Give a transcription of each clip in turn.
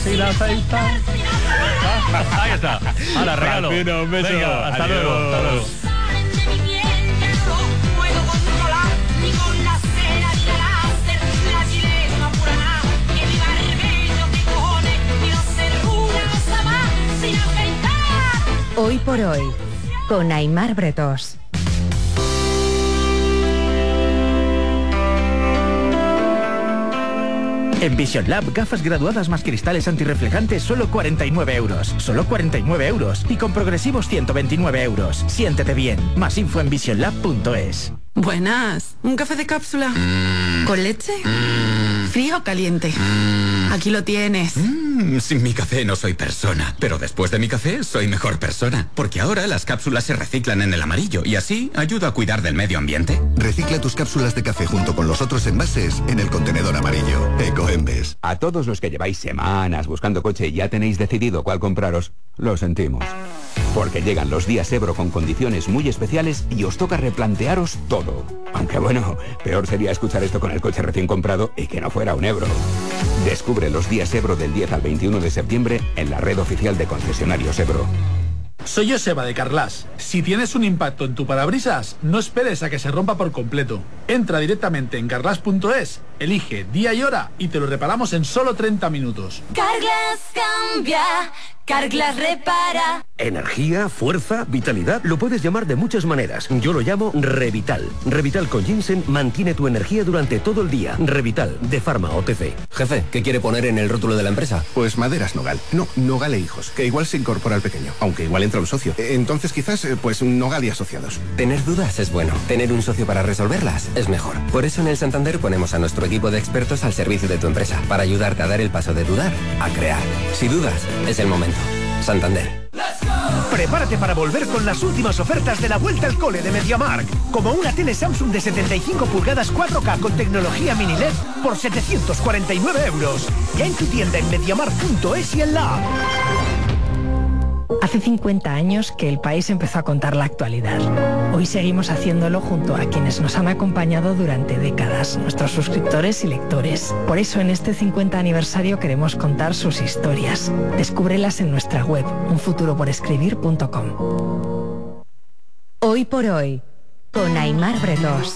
Si la afeitas. Ahí está. Ahora, regalo. Un beso. Venga, hasta luego. Hasta luego. Hoy por hoy, con Aimar Bretós. En Vision Lab, gafas graduadas más cristales antirreflejantes, solo 49 euros. Solo 49 euros. Y con progresivos 129 euros. Siéntete bien. Más info en visionlab.es. Buenas. ¿Un café de cápsula? ¿Con leche? ¿Frío o caliente? Aquí lo tienes. Sin mi café no soy persona, pero después de mi café soy mejor persona, porque ahora las cápsulas se reciclan en el amarillo y así ayuda a cuidar del medio ambiente. Recicla tus cápsulas de café junto con los otros envases en el contenedor amarillo. Ecoembes. A todos los que lleváis semanas buscando coche y ya tenéis decidido cuál compraros, lo sentimos. Porque llegan los días Ebro con condiciones muy especiales y os toca replantearos todo. Aunque bueno, peor sería escuchar esto con el coche recién comprado y que no fuera un Ebro. Descubre los días Ebro del 10 al 21 de septiembre en la red oficial de concesionarios Ebro. Soy Joseba de Carglass. Si tienes un impacto en tu parabrisas, no esperes a que se rompa por completo. Entra directamente en carglass.es, elige día y hora y te lo reparamos en solo 30 minutos. Carglass cambia, Carglass repara. Energía, fuerza, vitalidad, lo puedes llamar de muchas maneras. Yo lo llamo Revital. Revital con ginseng mantiene tu energía durante todo el día. Revital, de Pharma OTC. Jefe, ¿qué quiere poner en el rótulo de la empresa? Pues maderas Nogal. No, Nogal e Hijos, que igual se incorpora al pequeño, aunque igual entra un socio. Entonces quizás, pues Nogal y Asociados. Tener dudas es bueno. Tener un socio para resolverlas es mejor. Por eso en el Santander ponemos a nuestro equipo de expertos al servicio de tu empresa, para ayudarte a dar el paso de dudar a crear. Si dudas, es el momento. Santander. Prepárate para volver con las últimas ofertas de la vuelta al cole de MediaMarkt, como una tele Samsung de 75 pulgadas 4K con tecnología mini LED por 749 euros. Ya en tu tienda en MediaMarkt.es y en la app. Hace 50 años que el país empezó a contar la actualidad. Hoy seguimos haciéndolo junto a quienes nos han acompañado durante décadas, nuestros suscriptores y lectores. Por eso en este 50 aniversario queremos contar sus historias. Descúbrelas en nuestra web, unfuturoporescribir.com. Hoy por hoy, con Aimar Bretós.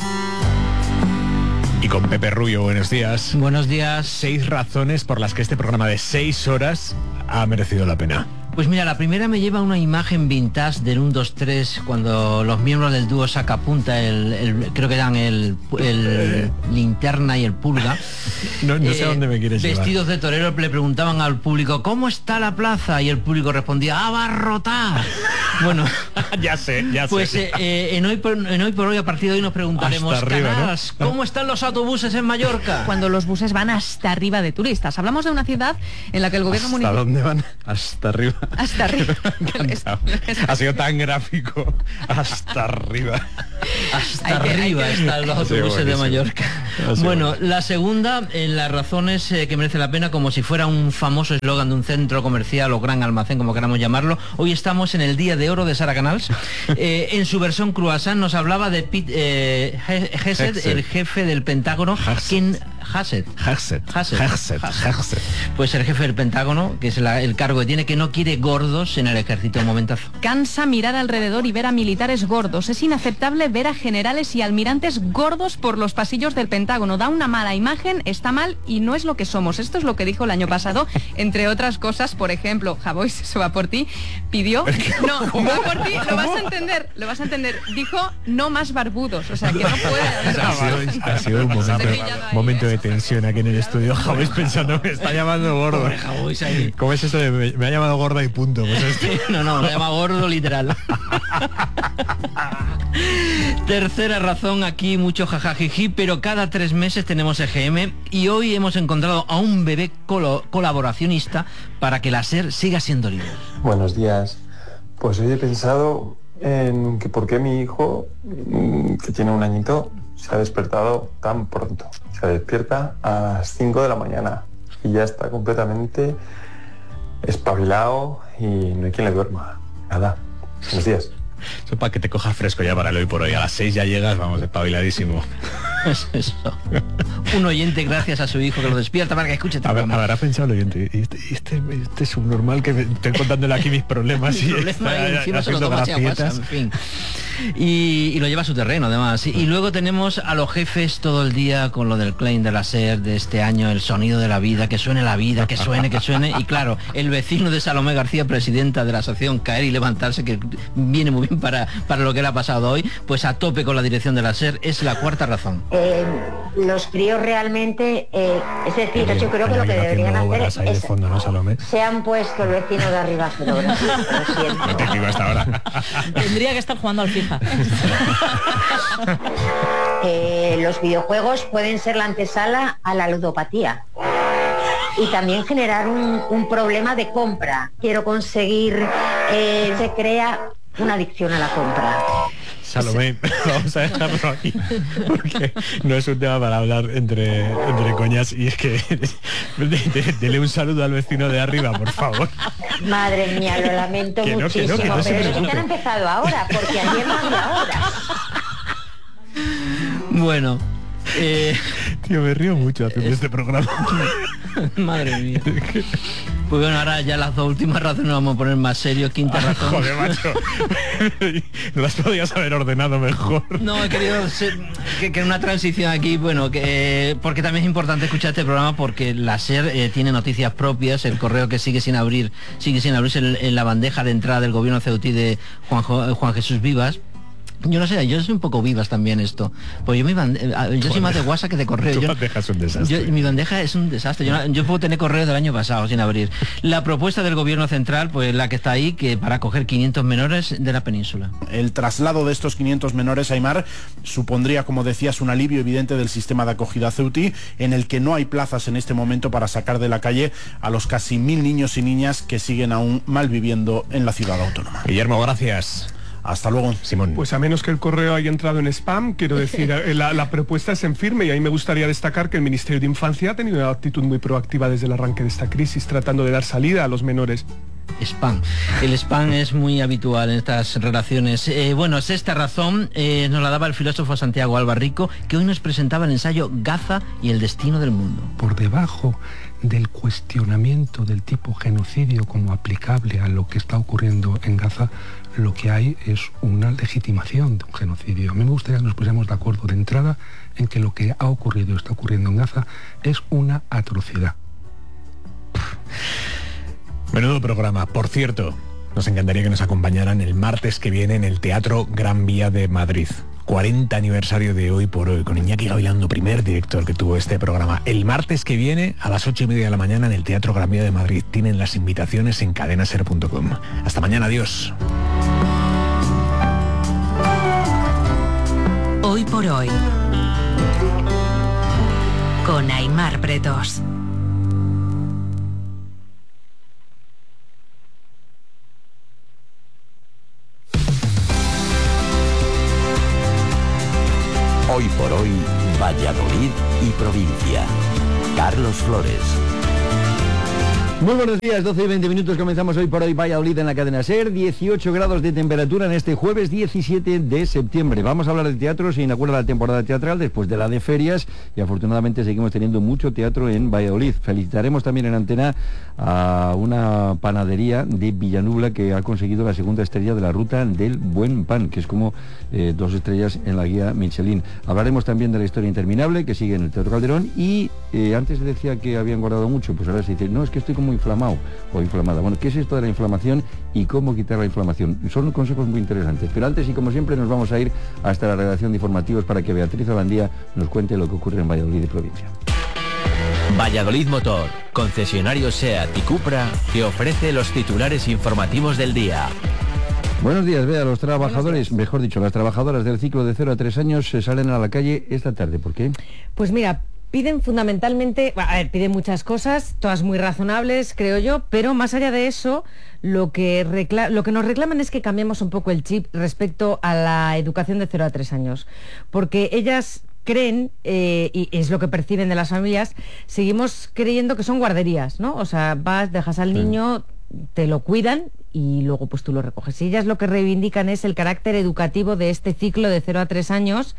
Y con Pepe Rubio, buenos días. Buenos días. 6 razones por las que este programa de 6 horas ha merecido la pena. Pues mira, la primera me lleva una imagen vintage del 1, 2, 3, cuando los miembros del dúo Sacapunta, creo que eran el Linterna y el Pulga. No sé a dónde me quieres llevar. Vestidos de torero le preguntaban al público, ¿cómo está la plaza? Y el público respondía, ¡abarrotar! Bueno, ya sé. Pues en hoy por hoy, a partir de hoy nos preguntaremos, hasta arriba, Canals, ¿no? ¿Cómo están los autobuses en Mallorca? Cuando los buses van hasta arriba de turistas. Hablamos de una ciudad en la que el gobierno municipal... ¿Hasta dónde van? Hasta arriba. Hasta arriba. Ha sido tan gráfico. Hasta arriba. Hasta arriba están los autobuses de Mallorca. Bueno, la segunda, en las razones que merece la pena, como si fuera un famoso eslogan de un centro comercial o gran almacén, como queramos llamarlo. Hoy estamos en el Día de Oro de Sara Canals. En su versión croissant nos hablaba de Pete Hegseth, el jefe del Pentágono. Hegseth. Pues el jefe del Pentágono, que es el cargo que tiene, que no quiere gordos en el ejército. Un momentazo. Cansa mirar alrededor y ver a militares gordos. Es inaceptable ver a generales y almirantes gordos por los pasillos del Pentágono. Da una mala imagen, está mal y no es lo que somos. Esto es lo que dijo el año pasado, entre otras cosas. Por ejemplo, Javois, eso va por ti, pidió... No, va por ti, lo vas a entender. Dijo, no más barbudos. O sea, que no puede... Ha sido un momento de tensión aquí en el estudio. Javois pensando, me está llamando gordo. Pobre Javois ahí. ¿Cómo es esto de me ha llamado gorda y punto? Pues No, me llama gordo literal. Tercera razón, aquí mucho jajajiji, pero cada 3 meses tenemos EGM y hoy hemos encontrado a un bebé colaboracionista para que la SER siga siendo líder. Buenos días. Pues hoy he pensado en que por qué mi hijo, que tiene 1 añito, se ha despertado tan pronto. Se despierta a las 5 de la mañana y ya está completamente espabilado y no hay quien le duerma. Nada. Buenos días. Eso para que te cojas fresco ya para el hoy por hoy. A las 6 ya llegas, vamos, espabiladísimo. Es eso. Un oyente gracias a su hijo que lo despierta para que escuche. Habrá pensado el oyente, este es un normal que estoy contándole aquí mis problemas y encima se lo toma así a WhatsApp, en fin. Y lo lleva a su terreno además. Y luego tenemos a los jefes todo el día con lo del claim de la SER de este año, el sonido de la vida, que suene la vida, que suene. Y claro, el vecino de Salomé García, presidenta de la asociación Caer y Levantarse, que viene muy bien para lo que le ha pasado hoy, pues a tope con la dirección de la SER, es la cuarta razón. Los críos realmente, es decir, yo creo que lo que deberían hacer es fondo, ¿no, Salomé? se han puesto el vecino de arriba a hacer horas. Lo siento. No te digo hasta ahora. Tendría que estar jugando al FIFA. Los videojuegos pueden ser la antesala a la ludopatía y también generar un problema de compra. Quiero conseguir, se crea una adicción a la compra. Salomé, vamos a dejarlo aquí, porque no es un tema para hablar entre coñas, y es que dele un saludo al vecino de arriba, por favor. Madre mía, lo lamento muchísimo, pero es que han empezado ahora, porque ayer no había horas. Bueno, tío, me río mucho haciendo este programa. Madre mía. Pues bueno, ahora ya las dos últimas razones vamos a poner más serios. Quinta razón. Joder, macho. No las podías haber ordenado mejor. No, he querido que una transición aquí, bueno, porque también es importante escuchar este programa, porque la SER tiene noticias propias, el correo que sigue sin abrirse en la bandeja de entrada del gobierno ceutí de Juan Jesús Vivas. Yo no sé, yo soy un poco Vivas también esto. Pues yo soy más de WhatsApp que de correo. Tu bandeja es un desastre. Mi bandeja es un desastre. Yo puedo tener correo del año pasado sin abrir. La propuesta del gobierno central, pues la que está ahí, que para acoger 500 menores de la península. El traslado de estos 500 menores, Aimar, supondría, como decías, un alivio evidente del sistema de acogida ceutí, en el que no hay plazas en este momento para sacar de la calle a los casi 1000 niños y niñas que siguen aún malviviendo en la ciudad autónoma. Guillermo, gracias. Hasta luego. Simón. Pues a menos que el correo haya entrado en spam, quiero decir, la propuesta es en firme, y ahí me gustaría destacar que el Ministerio de Infancia ha tenido una actitud muy proactiva desde el arranque de esta crisis, tratando de dar salida a los menores. Spam. El spam es muy habitual en estas relaciones. Bueno, sexta razón nos la daba el filósofo Santiago Albarrico, que hoy nos presentaba el ensayo Gaza y el destino del mundo. Por debajo del cuestionamiento del tipo genocidio como aplicable a lo que está ocurriendo en Gaza, lo que hay es una legitimación de un genocidio. A mí me gustaría que nos pusiéramos de acuerdo de entrada en que lo que ha ocurrido y está ocurriendo en Gaza es una atrocidad. Menudo programa. Por cierto, nos encantaría que nos acompañaran el martes que viene en el Teatro Gran Vía de Madrid. 40 aniversario de Hoy por Hoy, con Iñaki Gavilando, primer director que tuvo este programa. El martes que viene a las 8:30 de la mañana en el Teatro Gran Vía de Madrid. Tienen las invitaciones en cadenaser.com. Hasta mañana, adiós. Hoy por Hoy, con Aimar Bretos. Hoy por Hoy, Valladolid y provincia. Carlos Flores. Muy buenos días, 12 y 20 minutos, comenzamos Hoy por Hoy Valladolid en la cadena SER, 18 grados de temperatura en este jueves 17 de septiembre. Vamos a hablar de teatro, se inaugura la temporada teatral después de la de ferias y afortunadamente seguimos teniendo mucho teatro en Valladolid. Felicitaremos también en antena a una panadería de Villanubla que ha conseguido la segunda estrella de la ruta del buen pan, que es como 2 estrellas en la guía Michelin. Hablaremos también de la historia interminable que sigue en el Teatro Calderón y antes se decía que habían guardado mucho, pues ahora se dice, no, es que estoy como inflamado o inflamada. Bueno, ¿qué es esto de la inflamación y cómo quitar la inflamación? Son consejos muy interesantes, pero antes y como siempre nos vamos a ir hasta la redacción de informativos para que Beatriz Abandía nos cuente lo que ocurre en Valladolid y provincia. Valladolid Motor, concesionario SEAT y Cupra, que ofrece los titulares informativos del día. Buenos días, Bea. Los trabajadores, mejor dicho, las trabajadoras del ciclo de 0 a 3 años se salen a la calle esta tarde. ¿Por qué? Pues mira, piden fundamentalmente, piden muchas cosas, todas muy razonables, creo yo, pero más allá de eso, lo que nos reclaman es que cambiemos un poco el chip respecto a la educación de 0 a 3 años, porque ellas creen, y es lo que perciben de las familias, seguimos creyendo que son guarderías, ¿no? O sea, vas, dejas al niño, te lo cuidan y luego pues tú lo recoges. Y ellas lo que reivindican es el carácter educativo de este ciclo de 0 a 3 años.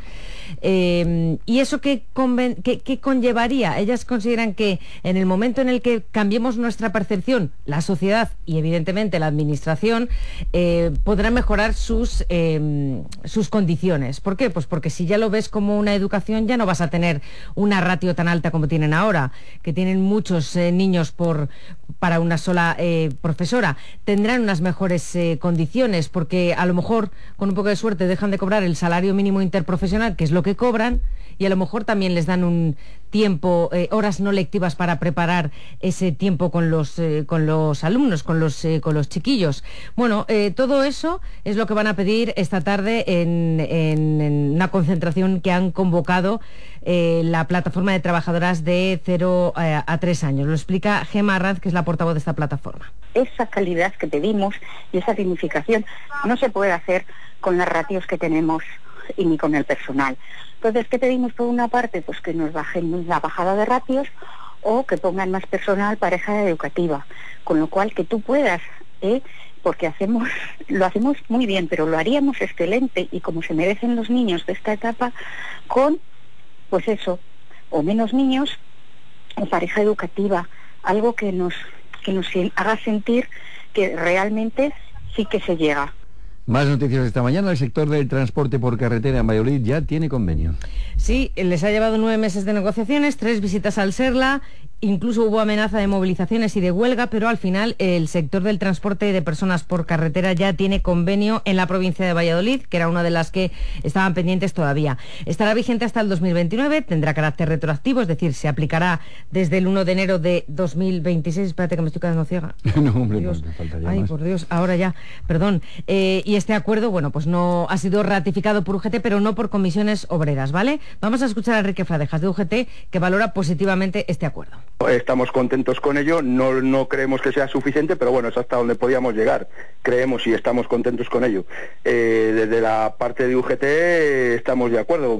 ¿Y eso qué conllevaría? Ellas consideran que en el momento en el que cambiemos nuestra percepción, la sociedad y evidentemente la administración podrán mejorar sus condiciones. ¿Por qué? Pues porque si ya lo ves como una educación, ya no vas a tener una ratio tan alta como tienen ahora, que tienen muchos niños para una sola profesora. Tendrán unas mejores condiciones, porque a lo mejor con un poco de suerte dejan de cobrar el salario mínimo interprofesional, que es lo que cobran, y a lo mejor también les dan un tiempo, horas no lectivas para preparar ese tiempo con los alumnos, con los chiquillos. Bueno, todo eso es lo que van a pedir esta tarde en una concentración que han convocado la plataforma de trabajadoras de 0 a 3 años. Lo explica Gemma Arranz, que es la portavoz de esta plataforma. Esa calidad que pedimos y esa dignificación no se puede hacer con las ratios que tenemos y ni con el personal. Entonces, ¿qué pedimos por una parte? Pues que nos bajen la bajada de ratios o que pongan más personal para esa educativa. Con lo cual, que tú puedas, porque lo hacemos muy bien, pero lo haríamos excelente y como se merecen los niños de esta etapa, con, pues eso, o menos niños o pareja educativa, algo que nos haga sentir que realmente sí que se llega. Más noticias esta mañana. El sector del transporte por carretera en Valladolid ya tiene convenio. Sí, les ha llevado 9 meses de negociaciones, 3 visitas al Serla, incluso hubo amenaza de movilizaciones y de huelga, pero al final el sector del transporte de personas por carretera ya tiene convenio en la provincia de Valladolid, que era una de las que estaban pendientes todavía. Estará vigente hasta el 2029, tendrá carácter retroactivo, es decir, se aplicará desde el 1 de enero de 2026. Espérate que me estoy quedando ciega. No, hombre, Dios. No, faltaría Ay, más. por Dios, ahora ya, perdón. Y este acuerdo, bueno, pues no ha sido ratificado por UGT, pero no por comisiones obreras, ¿vale? Vamos a escuchar a Enrique Fradejas de UGT, que valora positivamente este acuerdo. Estamos contentos con ello, no creemos que sea suficiente, pero bueno, es hasta donde podíamos llegar. Creemos y estamos contentos con ello. Desde la parte de UGT estamos de acuerdo.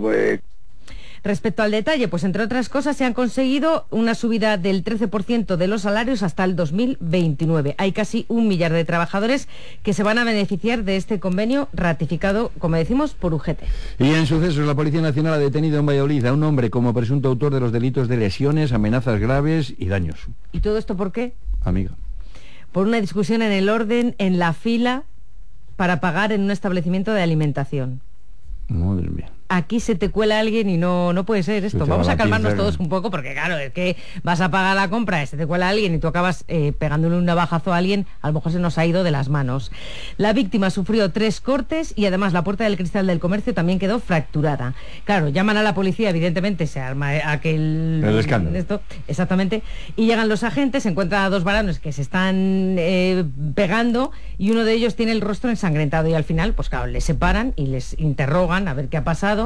Respecto al detalle, pues entre otras cosas se han conseguido una subida del 13% de los salarios hasta el 2029. Hay casi 1 millar de trabajadores que se van a beneficiar de este convenio ratificado, como decimos, por UGT. Y en sucesos, la Policía Nacional ha detenido en Valladolid a un hombre como presunto autor de los delitos de lesiones, amenazas graves y daños. ¿Y todo esto por qué? Amiga. Por una discusión en el orden, en la fila, para pagar en un establecimiento de alimentación. Madre mía. Aquí se te cuela alguien y no puede ser esto. Vamos a calmarnos todos un poco, porque claro, es que vas a pagar la compra, se te cuela alguien y tú acabas pegándole un navajazo a alguien, a lo mejor se nos ha ido de las manos. La víctima sufrió 3 cortes y además la puerta del cristal del comercio también quedó fracturada. Claro, llaman a la policía, evidentemente se arma aquel... El escándalo. Esto, exactamente. Y llegan los agentes, se encuentran a 2 varones que se están pegando y uno de ellos tiene el rostro ensangrentado y al final, pues claro, les separan y les interrogan a ver qué ha pasado.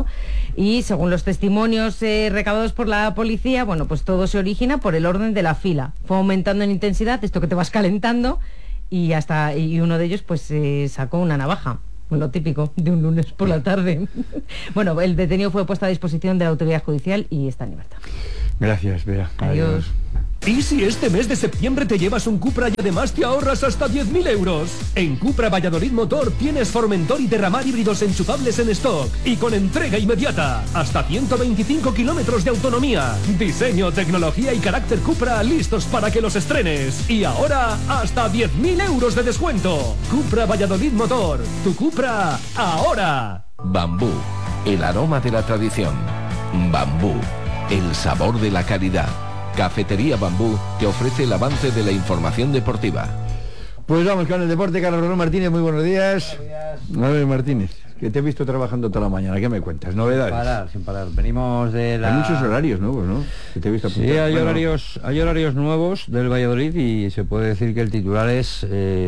Y según los testimonios recabados por la policía, bueno, pues todo se origina por el orden de la fila. Fue aumentando en intensidad, esto que te vas calentando, y uno de ellos pues sacó una navaja. Lo típico de un lunes por la tarde. Bueno, el detenido fue puesto a disposición de la autoridad judicial y está en libertad. Gracias, Bea. Adiós. ¿Y si este mes de septiembre te llevas un Cupra y además te ahorras hasta 10.000 euros? En Cupra Valladolid Motor tienes Formentor y Derramar híbridos enchufables en stock y con entrega inmediata. Hasta 125 kilómetros de autonomía. Diseño, tecnología y carácter Cupra listos para que los estrenes. Y ahora hasta 10.000 euros de descuento. Cupra Valladolid Motor. Tu Cupra ahora. Bambú, el aroma de la tradición. Bambú, el sabor de la calidad. Cafetería Bambú te ofrece el avance de la información deportiva. Pues vamos con el deporte. Carlos Rolón Martínez, muy buenos días. A ver, Martínez, que te he visto trabajando toda la mañana. ¿Qué me cuentas? ¿Novedades? Sin parar. Venimos de la... Hay muchos horarios nuevos, ¿no? Que te he visto apuntar. Sí, hay horarios nuevos del Valladolid y se puede decir que el titular es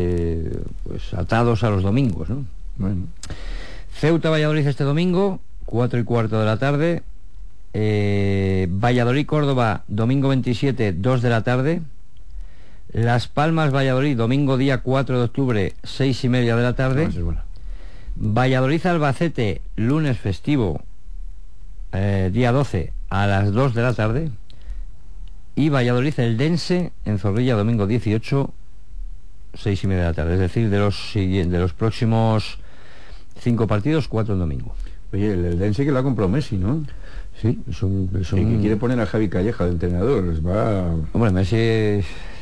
pues atados a los domingos, ¿no? Bueno. Ceuta-Valladolid este domingo, 4:15 de la tarde. Valladolid-Córdoba, domingo 27, 2 de la tarde. Las Palmas-Valladolid, domingo día 4 de octubre, 6:30 de la tarde. Valladolid-Albacete, lunes festivo, día 12, a las 2 de la tarde. Y Valladolid-Eldense, en Zorrilla, domingo 18, 6:30 de la tarde. Es decir, de los próximos 5 partidos, 4 en domingo. Oye, el Eldense que lo ha comprado Messi, ¿no? Sí, es un... que quiere poner a Javi Calleja de entrenador. Hombre, Messi...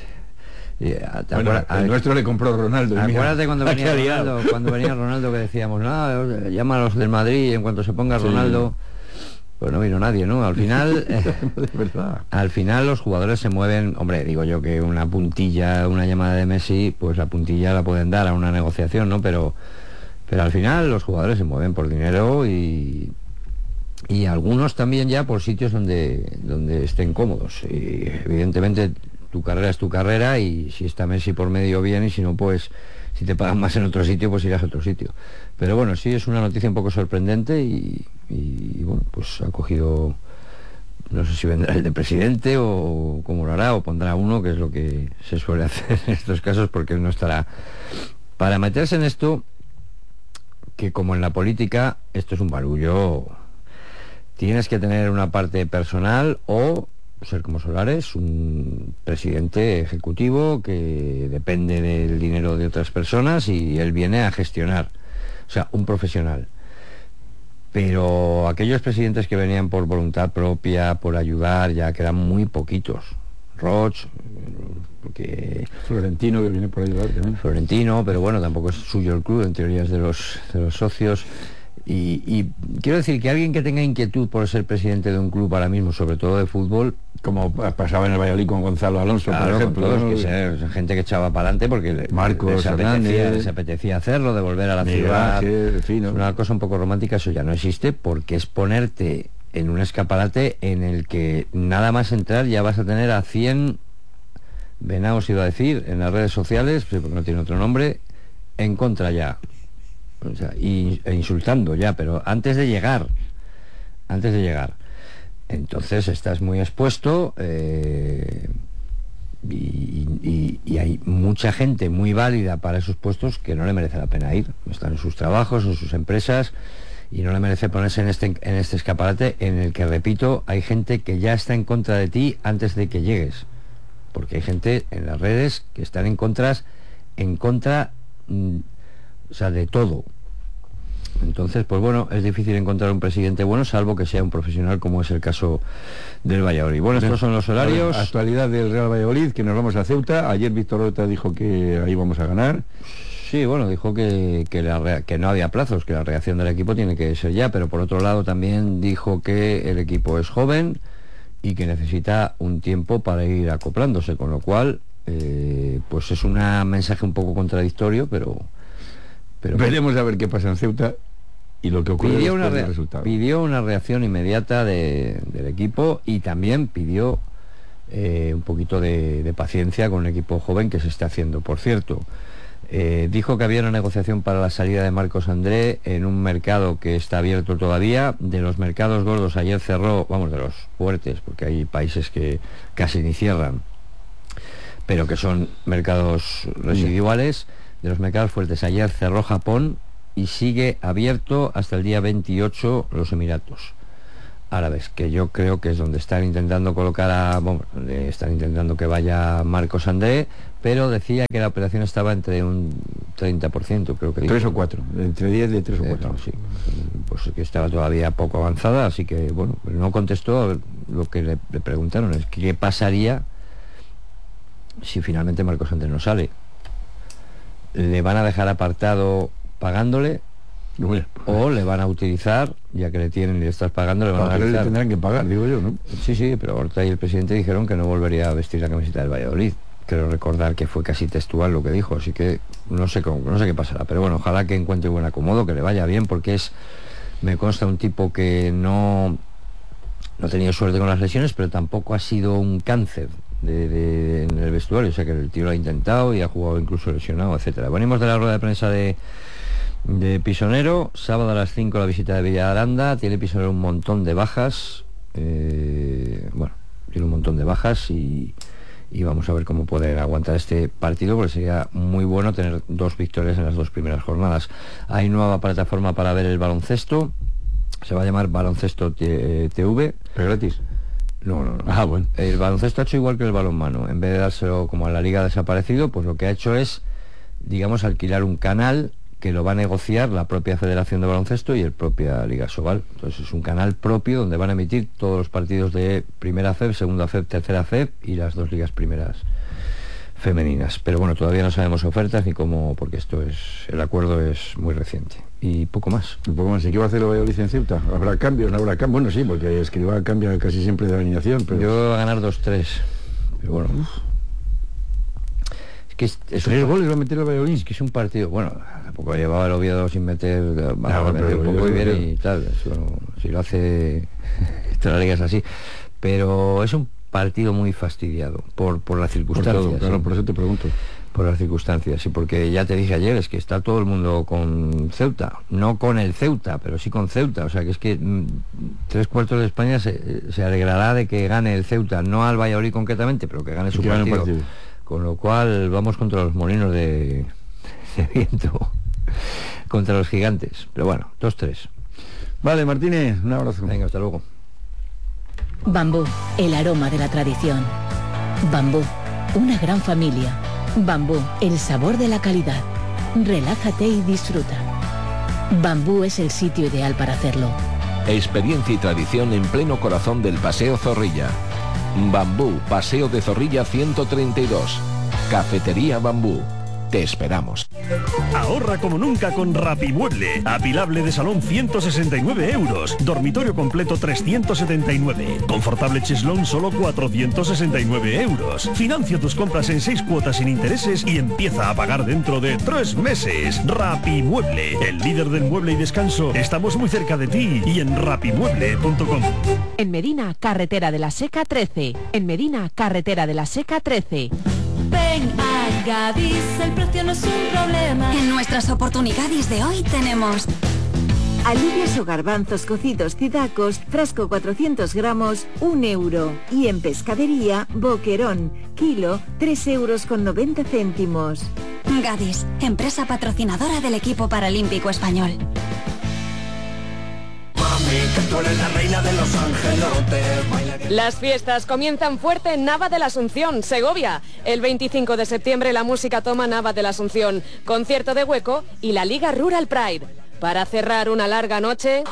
el nuestro le compró Ronaldo. Acuérdate cuando venía Ronaldo que decíamos, no, llama a los del Madrid y en cuanto se ponga Ronaldo... Pues no vino nadie, ¿no? Al final, al final los jugadores se mueven. Hombre, digo yo que una puntilla, una llamada de Messi, pues la puntilla la pueden dar a una negociación, ¿no? Pero al final los jugadores se mueven por dinero y algunos también ya por sitios donde estén cómodos. Y evidentemente tu carrera es tu carrera y si está Messi por medio bien y si no, pues si te pagan más en otro sitio, pues irás a otro sitio. Pero bueno, sí es una noticia un poco sorprendente y bueno, pues ha cogido, no sé si vendrá el de presidente o cómo lo hará, o pondrá uno, que es lo que se suele hacer en estos casos, porque él no estará. Para meterse en esto, que como en la política, esto es un barullo, tienes que tener una parte personal o ser como Solares, un presidente ejecutivo que depende del dinero de otras personas y él viene a gestionar, o sea, un profesional. Pero aquellos presidentes que venían por voluntad propia, por ayudar, ya quedan muy poquitos. Roch, porque... Florentino, que viene por ayudar también. Florentino, pero bueno, tampoco es suyo el club, en teoría es de los socios. Y quiero decir que alguien que tenga inquietud por ser presidente de un club ahora mismo, sobre todo de fútbol, como pasaba en el Valladolid con Gonzalo Alonso, claro, por ejemplo, ¿no? Que gente que echaba para adelante porque Marcos les apetecía hacerlo, de volver a la ciudad. En fin, ¿no? Es una cosa un poco romántica, eso ya no existe, porque es ponerte en un escaparate en el que nada más entrar ya vas a tener a 100 venados, iba a decir, en las redes sociales, porque no tiene otro nombre, en contra ya. O sea, e insultando ya, pero antes de llegar. Entonces estás muy expuesto y hay mucha gente muy válida para esos puestos que no le merece la pena ir. Están en sus trabajos, en sus empresas, y no le merece ponerse en este escaparate en el que, repito, hay gente que ya está en contra de ti antes de que llegues. Porque hay gente en las redes que están en contra, o sea, de todo. Entonces, pues bueno, es difícil encontrar un presidente bueno, salvo que sea un profesional, como es el caso del Valladolid. Bueno, estos son los horarios. Actualidad del Real Valladolid, que nos vamos a Ceuta. Ayer Víctor Horta dijo que ahí vamos a ganar. Sí, bueno, dijo que no había plazos, que la reacción del equipo tiene que ser ya, pero por otro lado también dijo que el equipo es joven y que necesita un tiempo para ir acoplándose, con lo cual, pues es un mensaje un poco contradictorio, pero veremos a ver qué pasa en Ceuta y lo que ocurre después del resultado. Pidió una reacción inmediata del equipo y también pidió un poquito de paciencia con un equipo joven que se está haciendo. Por cierto, dijo que había una negociación para la salida de Marcos André en un mercado que está abierto todavía. De los mercados gordos ayer cerró, de los fuertes, porque hay países que casi ni cierran, pero que son mercados residuales. De los mercados fuertes, ayer cerró Japón y sigue abierto hasta el día 28 los Emiratos Árabes, que yo creo que es donde están intentando colocar donde están intentando que vaya Marcos André, pero decía que la operación estaba entre un 30%, creo que 3 o 4, entre 10 de 3 o 4. Sí, pues que estaba todavía poco avanzada, así que bueno, no contestó. Lo que le preguntaron es qué pasaría si finalmente Marcos André no sale. ¿Le van a dejar apartado pagándole? ¿O le van a utilizar, ya que le tienen y le estás pagando, le van a utilizar? Le tendrán que pagar, digo yo, ¿no? Sí, pero Horta y el presidente dijeron que no volvería a vestir la camiseta del Valladolid. Creo recordar que fue casi textual lo que dijo, así que no sé qué pasará. Pero bueno, ojalá que encuentre buen acomodo, que le vaya bien, porque me consta un tipo que no ha tenido suerte con las lesiones, pero tampoco ha sido un cáncer en el vestuario, o sea que el tío lo ha intentado y ha jugado incluso lesionado, etcétera. Venimos de la rueda de prensa de Pisonero. Sábado a las 5 la visita de Villaranda. Tiene Pisonero un montón de bajas, tiene un montón de bajas y vamos a ver cómo poder aguantar este partido, porque sería muy bueno tener 2 victorias en las 2 primeras jornadas. Hay nueva plataforma para ver el baloncesto, se va a llamar Baloncesto TV. ¿Pero gratis? No. Ah, bueno. El baloncesto ha hecho igual que el balonmano. En vez de dárselo como a la liga desaparecido, pues lo que ha hecho es digamos, alquilar un canal que lo va a negociar la propia Federación de Baloncesto y el propia Liga Sobal. Entonces es un canal propio donde van a emitir todos los partidos de primera FEB, segunda FEB, tercera FEB y las 2 ligas primeras femeninas. Pero bueno, todavía no sabemos ofertas ni cómo, porque el acuerdo es muy reciente. Y poco más. Un poco más. ¿Y qué va a hacer el Valladolid en Ceuta? ¿Habrá cambios? ¿No habrá cambios? Bueno, sí, porque Escribá cambia casi siempre de alineación. Pero... Yo voy a ganar 2-3. Pero bueno... Es 3 goles va a meter el Valladolid. Es que es un partido... Bueno, tampoco llevaba el Oviedo sin meter... meter un poco y bien y tal. Eso, si lo hace... Toda la liga es así. Pero es un partido muy fastidiado por las circunstancias. Por todo, claro, por eso te pregunto. Por las circunstancias, y porque ya te dije ayer, es que está todo el mundo con Ceuta, no con el Ceuta, pero sí con Ceuta, o sea que es que 3/4 de España se alegrará de que gane el Ceuta, no al Valladolid concretamente, pero que gane su partido. Con lo cual vamos contra los molinos de viento, contra los gigantes, pero bueno, 2-3. Vale, Martínez, un abrazo. Venga, hasta luego. Bambú, el aroma de la tradición. Bambú, una gran familia. Bambú, el sabor de la calidad. Relájate y disfruta. Bambú es el sitio ideal para hacerlo. Experiencia y tradición en pleno corazón del Paseo Zorrilla. Bambú, Paseo de Zorrilla 132. Cafetería Bambú. Te esperamos. Ahorra como nunca con Rapimueble. Apilable de salón 169 euros. Dormitorio completo 379. Confortable cheslón solo 469 euros. Financia tus compras en 6 cuotas sin intereses y empieza a pagar dentro de 3 meses. Rapimueble, el líder del mueble y descanso. Estamos muy cerca de ti y en rapimueble.com. En Medina, carretera de la Seca 13. En Medina, carretera de la Seca 13. Ven a Gadis, el precio no es un problema. En nuestras oportunidades de hoy tenemos alubias o garbanzos cocidos Cidacos, frasco 400 gramos, 1 euro. Y en pescadería, boquerón, kilo, 3,90 euros. Gadis, empresa patrocinadora del equipo paralímpico español. Que tú eres la reina de los angelotes. Las fiestas comienzan fuerte en Nava de la Asunción, Segovia. El 25 de septiembre la música toma Nava de la Asunción, concierto de Hueco y la Liga Rural Pride. Para cerrar una larga noche...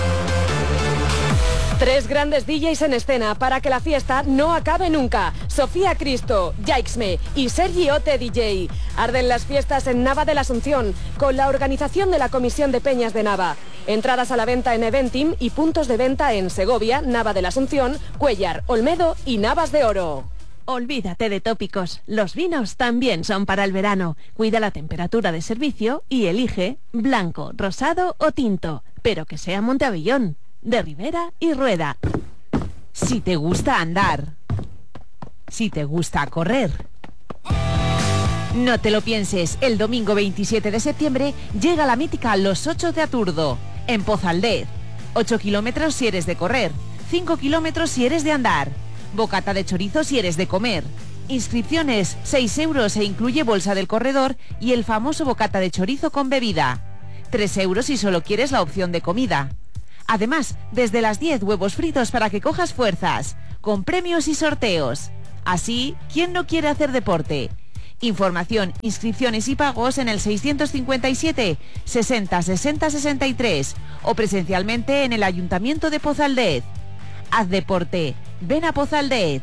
3 grandes DJs en escena para que la fiesta no acabe nunca. Sofía Cristo, Jaixme y Sergi Ote DJ. Arden las fiestas en Nava de la Asunción con la organización de la Comisión de Peñas de Nava. Entradas a la venta en Eventim y puntos de venta en Segovia, Nava de la Asunción, Cuellar, Olmedo y Navas de Oro. Olvídate de tópicos, los vinos también son para el verano. Cuida la temperatura de servicio y elige blanco, rosado o tinto, pero que sea Monteavellón, de Ribera y Rueda. Si te gusta andar, si te gusta correr, no te lo pienses, el domingo 27 de septiembre llega la mítica Los 8 de Aturdo, en Pozaldez. 8 kilómetros si eres de correr, 5 kilómetros si eres de andar. Bocata de chorizo si eres de comer. Inscripciones 6 euros e incluye bolsa del corredor y el famoso bocata de chorizo con bebida. 3 euros si solo quieres la opción de comida. Además, desde las 10 huevos fritos para que cojas fuerzas, con premios y sorteos. Así, ¿quién no quiere hacer deporte? Información, inscripciones y pagos en el 657 60 60 63 o presencialmente en el Ayuntamiento de Pozaldez. Haz deporte, ven a Pozaldez.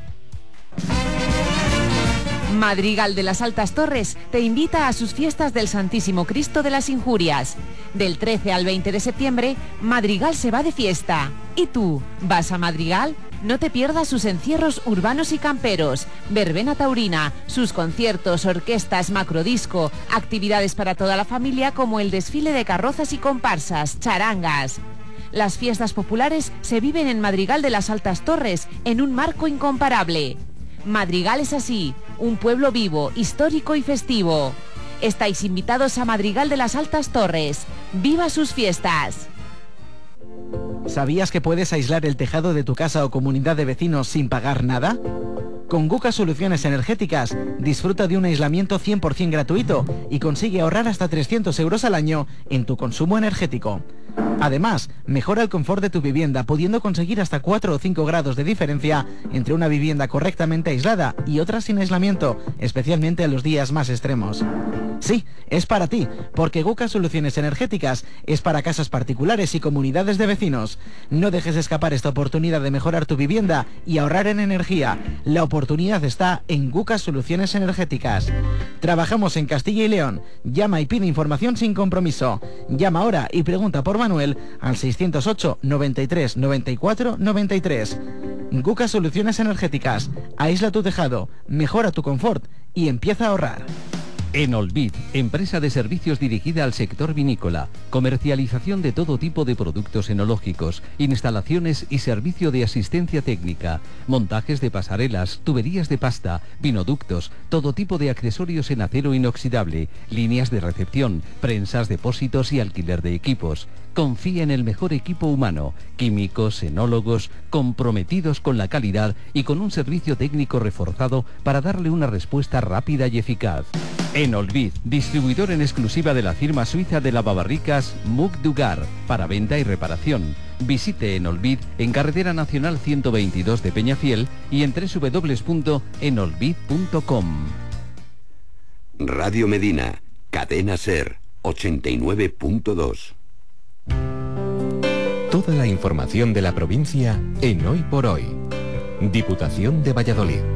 Madrigal de las Altas Torres te invita a sus fiestas del Santísimo Cristo de las Injurias. Del 13 al 20 de septiembre, Madrigal se va de fiesta. ¿Y tú, vas a Madrigal? No te pierdas sus encierros urbanos y camperos, verbena taurina, sus conciertos, orquestas, macrodisco, actividades para toda la familia como el desfile de carrozas y comparsas, charangas. Las fiestas populares se viven en Madrigal de las Altas Torres en un marco incomparable. Madrigal es así, un pueblo vivo, histórico y festivo. Estáis invitados a Madrigal de las Altas Torres. ¡Viva sus fiestas! ¿Sabías que puedes aislar el tejado de tu casa o comunidad de vecinos sin pagar nada? Con Guca Soluciones Energéticas disfruta de un aislamiento 100% gratuito y consigue ahorrar hasta 300 euros al año en tu consumo energético. Además, mejora el confort de tu vivienda, pudiendo conseguir hasta 4 o 5 grados de diferencia entre una vivienda correctamente aislada y otra sin aislamiento, especialmente en los días más extremos. Sí, es para ti, porque Guca Soluciones Energéticas es para casas particulares y comunidades de vecinos. No dejes escapar esta oportunidad de mejorar tu vivienda y ahorrar en energía. La oportunidad está en Guca Soluciones Energéticas. Trabajamos en Castilla y León. Llama y pide información sin compromiso. Llama ahora y pregunta por Manuel al 608 93 94 93. Guca Soluciones Energéticas. Aísla tu tejado, mejora tu confort y empieza a ahorrar. Enolvid, empresa de servicios dirigida al sector vinícola, comercialización de todo tipo de productos enológicos, instalaciones y servicio de asistencia técnica, montajes de pasarelas, tuberías de pasta, vinoductos, todo tipo de accesorios en acero inoxidable, líneas de recepción, prensas, depósitos y alquiler de equipos. Confía en el mejor equipo humano, químicos, enólogos, comprometidos con la calidad y con un servicio técnico reforzado para darle una respuesta rápida y eficaz. Enolvid, distribuidor en exclusiva de la firma suiza de lavabarricas Muc Dugar, para venta y reparación. Visite Enolvid en Carretera Nacional 122 de Peñafiel y en www.enolvid.com. Radio Medina, Cadena Ser, 89.2. Toda la información de la provincia en Hoy por Hoy. Diputación de Valladolid.